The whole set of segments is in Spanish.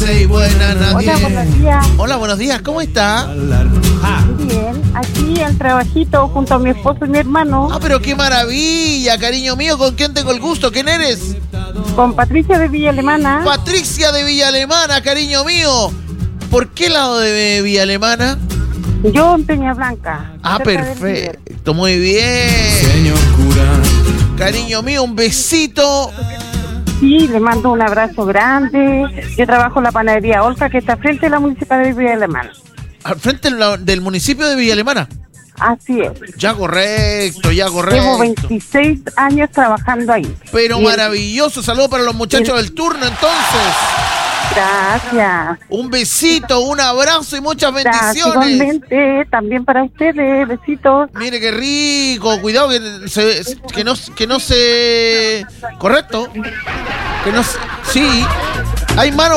16, buena nadie. Hola, buenos días. Hola, buenos días, ¿cómo está? Bien, aquí el trabajito junto a mi esposo y mi hermano, Ah, pero qué maravilla, cariño mío. ¿Con quién tengo el gusto? ¿Quién eres? con Patricia de Villa Alemana. Patricia de Villa Alemana, cariño mío. ¿Por qué lado de Villa Alemana? Yo en Peña Blanca. Ah, cerca del perfecto, muy bien. Señor cura. Cariño mío, un besito. Sí, le mando un abrazo grande. Yo trabajo en la panadería Olca, que está frente a la municipalidad de Villa Alemana. Al frente del municipio de Villa Alemana. Así es. Ya correcto, ya Llevo correcto. 26 años trabajando ahí. Pero Y el- maravilloso, saludo para los muchachos del turno entonces. Gracias. Un besito, un abrazo y muchas Gracias, bendiciones. igualmente, también para ustedes, besitos. Mire qué rico, cuidado que no se correcto. Que no se, sí. ¿Hay mano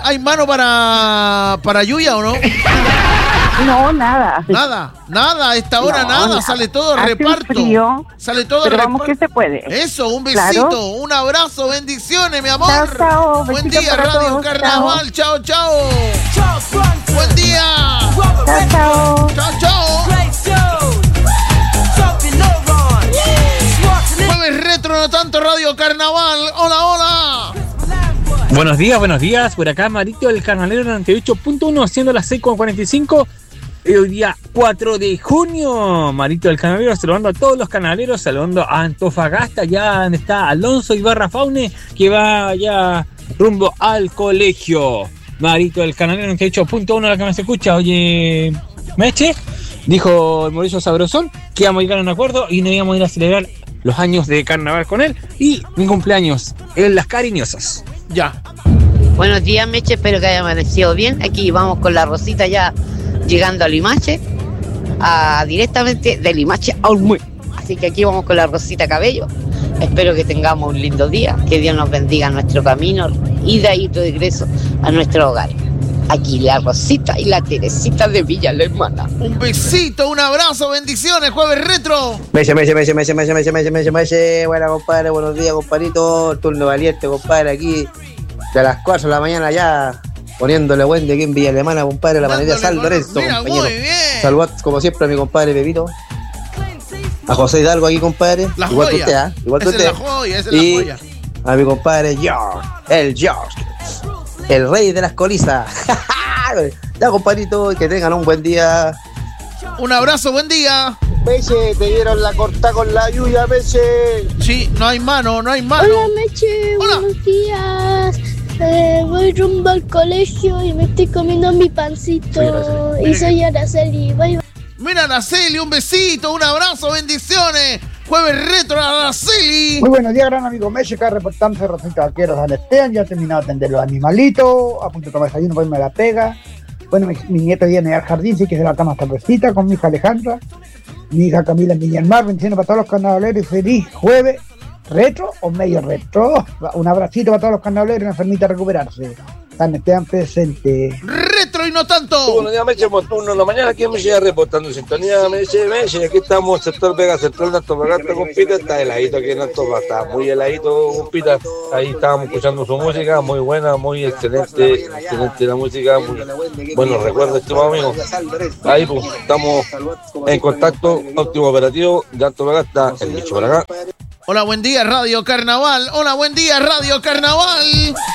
para Yuya o no? No, nada. Nada, a esta hora No, nada, sale todo hace un reparto. frío, Sale todo pero reparto. vamos que se puede. Eso, un besito, Claro. un abrazo, bendiciones, mi amor. Chao, chao, Buen besitos día, para Radio todos, Carnaval. Chao, chao. Buen día. Chao, chao. Chao, chao. Jueves retro, no tanto Radio Carnaval. Hola, hola. Buenos días, por acá Marito del Carnalero 98.1, siendo las 6:45, hoy día 4 de junio, Marito del Carnalero saludando a todos los canaleros, saludando a Antofagasta, ya donde está Alonso Ibarra Faune, que va ya rumbo al colegio. Marito del Carnalero 98.1, la que me se escucha. Oye, Meche, dijo el Mauricio Sabrosón que íbamos a llegar a un acuerdo y no íbamos a ir a celebrar los años de carnaval con él y mi cumpleaños en Las Cariñosas. Ya. Buenos días, Meche, espero que haya amanecido bien. Aquí vamos con la Rosita ya llegando a Limache, directamente de Limache a Olmué. Así que aquí vamos con la Rosita Cabello. Espero que tengamos un lindo día, que Dios nos bendiga nuestro camino, ida y regreso a nuestro hogar. Aquí la Rosita y la Teresita de Villa Alemana. Un besito, un abrazo, bendiciones, jueves retro. Meche. Buena, compadre, buenos días, compadrito. Turno valiente, compadre, aquí de las 4 de la mañana ya poniéndole buen de aquí en Villa Alemana, compadre, la panadería San Lorenzo, Mira, compañero. muy bien. Saludad, como siempre, a mi compadre Pepito. A José Hidalgo aquí, compadre. La Igual que joya. usted, ¿ah? Igual que Esa usted. es la joya, esa es Y la joya. a mi compadre George, el rey de las colizas. Ya, compadrito, que tengan un buen día. Un abrazo, buen día. Meche, te dieron la corta con la lluvia, Meche. Sí, no hay mano. Hola Meche, Hola. buenos días. Voy rumbo al colegio y me estoy comiendo mi pancito. Y soy Araceli. Bye, bye. Mira, Araceli, un besito, un abrazo, bendiciones. Jueves retro, Araceli. Muy buenos días, gran amigo Meche, acá reportándose Rosita Vaqueros San Esteban. Ya he terminado de atender los animalitos, a punto de tomar desayuno para irme a la pega. Bueno, mi nieto viene al jardín, sí que se la cama hasta Rosita con mi hija Alejandra, mi hija Camila en Viña del Mar, bendiciones para todos los carnavaleros y feliz jueves retro o medio retro. Un abracito para todos los carnavaleros y nos permita recuperarse. San Esteban presente. Retro y no tanto. Buenos días, Meche, por turno en la mañana, aquí me llega reportando sintonía, Meche, aquí estamos, sector Vega Central de Antofagasta, compita, está heladito aquí en Antofagasta, muy heladito, compita, ahí estábamos escuchando su música, muy buena, muy excelente la música, muy buenos recuerdos, estimado amigo, ahí pues, estamos en contacto, óptimo operativo de Antofagasta, el bicho por acá. Hola, buen día, Radio Carnaval. Hola, buen día, Radio Carnaval.